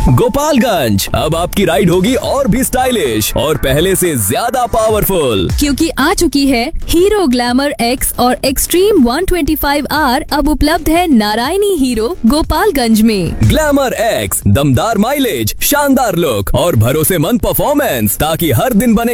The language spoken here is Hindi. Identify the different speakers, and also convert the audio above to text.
Speaker 1: गोपालगंज, अब आपकी राइड होगी और भी स्टाइलिश और पहले से ज्यादा पावरफुल,
Speaker 2: क्योंकि आ चुकी है हीरो ग्लैमर एक्स और एक्सट्रीम 125R। अब उपलब्ध है नारायणी हीरो गोपालगंज में।
Speaker 1: ग्लैमर एक्स, दमदार माइलेज, शानदार लुक और भरोसेमंद परफॉर्मेंस, ताकि हर दिन बने